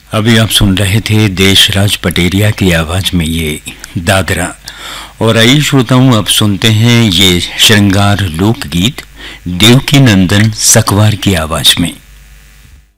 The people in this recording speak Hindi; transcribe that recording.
अभी आप सुन रहे थे देशराज पटेरिया की आवाज में ये दादरा। और आइए श्रोताओं, अब सुनते हैं ये श्रृंगार लोकगीत देवकी नंदन सकवार की आवाज में।